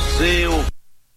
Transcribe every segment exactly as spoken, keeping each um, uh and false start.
você, o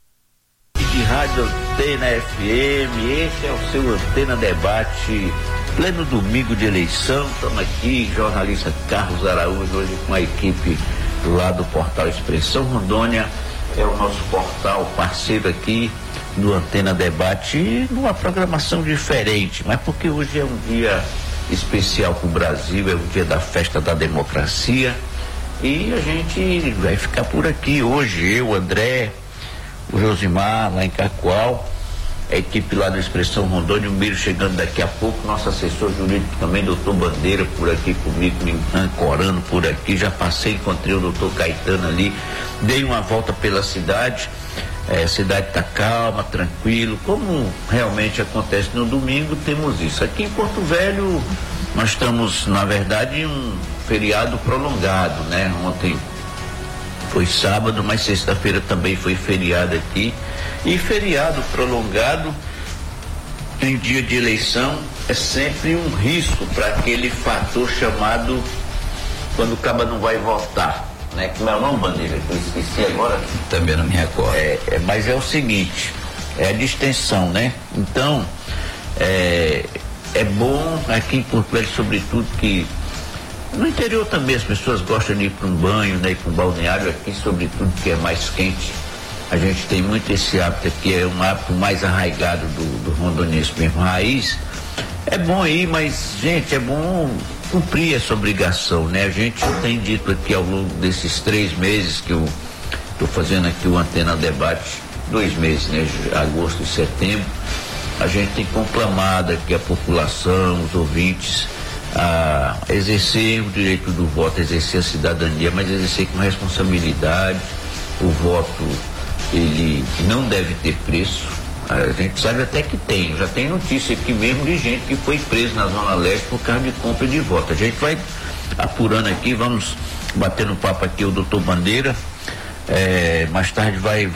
de Rádio Antena F M, esse é o seu Antena Debate, pleno domingo de eleição. Estamos aqui, jornalista Carlos Araújo, hoje com a equipe lá do portal Expressão Rondônia, é o nosso portal parceiro aqui do Antena Debate, numa programação diferente, mas porque hoje é um dia especial para o Brasil, é o dia da festa da democracia, e a gente vai ficar por aqui hoje, eu, André, o Josimar lá em Cacoal, a equipe lá do Expressão Rondônia, o Miro chegando daqui a pouco, nosso assessor jurídico também, doutor Bandeira, por aqui comigo, me ancorando por aqui. Já passei, encontrei o doutor Caetano ali, dei uma volta pela cidade, é, a cidade está calma, tranquilo, como realmente acontece no domingo, temos isso. Aqui em Porto Velho, nós estamos, na verdade, em um feriado prolongado, né? Ontem foi sábado, mas sexta-feira também foi feriado aqui. E feriado prolongado em dia de eleição é sempre um risco para aquele fator chamado quando o caba não vai votar, né? Como é o nome, Bandeira? Eu esqueci agora. Também não me recordo. É, é, mas é o seguinte, é a distensão, né? Então, é, é bom aqui em Porto Velho, sobretudo, que no interior também as pessoas gostam de ir para um banho, né? Ir para um balneário, aqui sobretudo que é mais quente. A gente tem muito esse hábito aqui, é um hábito mais arraigado do, do rondonense mesmo, raiz. É bom ir, mas, gente, é bom cumprir essa obrigação, né? A gente tem dito aqui ao longo desses três meses que eu estou fazendo aqui o Antena Debate, dois meses, né? Agosto e setembro, a gente tem conclamado aqui a população, os ouvintes, a exercer o direito do voto, exercer a cidadania, mas exercer com responsabilidade. O voto, ele não deve ter preço. A gente sabe até que tem, já tem notícia aqui mesmo de gente que foi preso na Zona Leste por causa de compra de voto. A gente vai apurando aqui, vamos bater no papo aqui o doutor Bandeira, é, mais tarde vai